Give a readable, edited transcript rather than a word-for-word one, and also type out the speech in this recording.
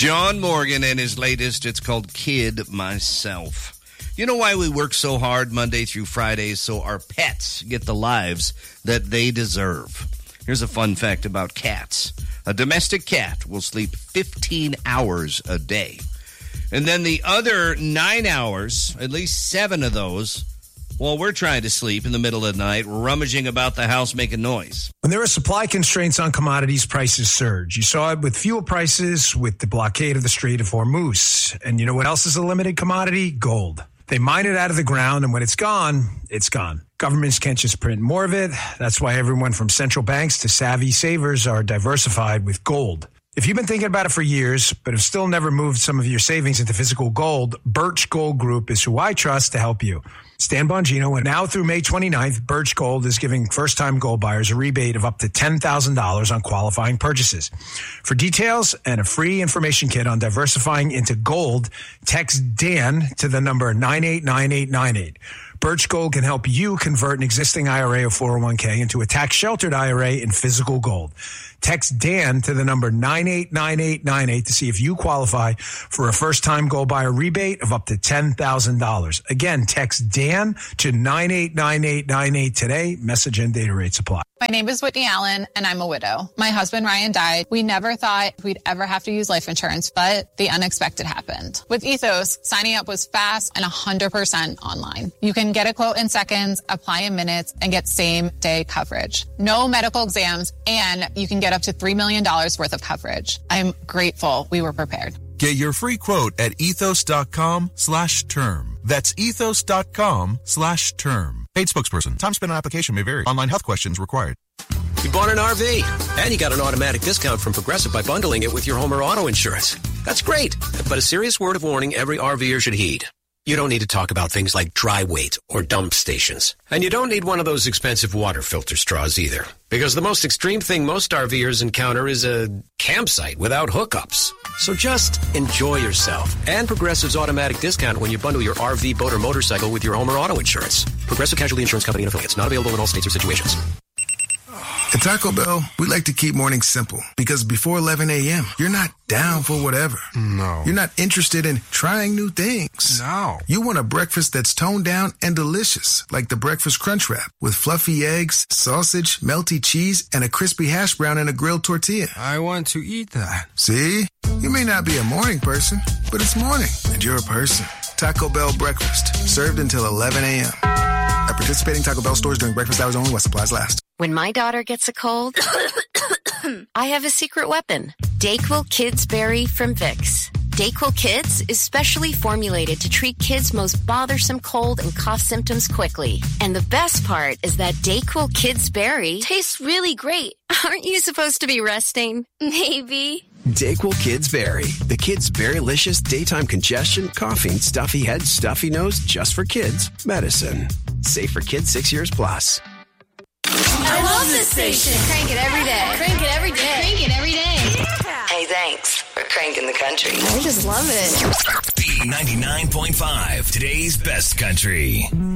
John Morgan and his latest, it's called Kid Myself. You know why we work so hard Monday through Friday? So our pets get the lives that they deserve. Here's a fun fact about cats. A domestic cat will sleep 15 hours a day. And then the other 9 hours, at least 7 of those, while we're trying to sleep in the middle of the night, rummaging about the house making noise. When there are supply constraints on commodities, prices surge. You saw it with fuel prices, with the blockade of the Strait of Hormuz. And you know what else is a limited commodity? Gold. They mine it out of the ground, and when it's gone, it's gone. Governments can't just print more of it. That's why everyone from central banks to savvy savers are diversified with gold. If you've been thinking about it for years, but have still never moved some of your savings into physical gold, Birch Gold Group is who I trust to help you. Stan Bongino, and now through May 29th, Birch Gold is giving first-time gold buyers a rebate of up to $10,000 on qualifying purchases. For details and a free information kit on diversifying into gold, text Dan to the number 989898. Birch Gold can help you convert an existing IRA or 401k into a tax-sheltered IRA in physical gold. Text Dan to the number 989898 to see if you qualify for a first-time gold buyer rebate of up to $10,000. Again, text Dan to 989898 today. Message and data rates apply. My name is Whitney Allen, and I'm a widow. My husband, Ryan, died. We never thought we'd ever have to use life insurance, but the unexpected happened. With Ethos, signing up was fast and 100% online. You can get a quote in seconds, apply in minutes, and get same-day coverage. No medical exams, and you can get up to $3 million worth of coverage. I'm grateful we were prepared. Get your free quote at ethos.com/term. That's ethos.com/term. Paid spokesperson. Time spent on application may vary. Online health questions required. You bought an RV, and you got an automatic discount from Progressive by bundling it with your home or auto insurance. That's great, but a serious word of warning every RVer should heed. You don't need to talk about things like dry weight or dump stations. And you don't need one of those expensive water filter straws either. Because the most extreme thing most RVers encounter is a campsite without hookups. So just enjoy yourself. And Progressive's automatic discount when you bundle your RV, boat, or motorcycle with your home or auto insurance. Progressive Casualty Insurance Company and affiliates. Not available in all states or situations. At Taco Bell, we like to keep mornings simple because before 11 a.m., you're not down for whatever. No. You're not interested in trying new things. No. You want a breakfast that's toned down and delicious, like the Breakfast Crunch Wrap with fluffy eggs, sausage, melty cheese, and a crispy hash brown and a grilled tortilla. I want to eat that. See? You may not be a morning person, but it's morning, and you're a person. Taco Bell breakfast, served until 11 a.m. At participating Taco Bell stores during breakfast hours only while supplies last. When my daughter gets a cold, I have a secret weapon. Dayquil Kids Berry from Vicks. Dayquil Kids is specially formulated to treat kids' most bothersome cold and cough symptoms quickly. And the best part is that Dayquil Kids Berry tastes really great. Aren't you supposed to be resting? Maybe. Dayquil Kids Berry. The Kids Berry-licious daytime congestion, coughing, stuffy head, stuffy nose, just for kids. Medicine. Safe for kids 6 years plus. I love this station. Crank it every day. Crank it every day. Crank it every day. Yeah. Hey, thanks for cranking the country. I just love it. B99.5, today's best country.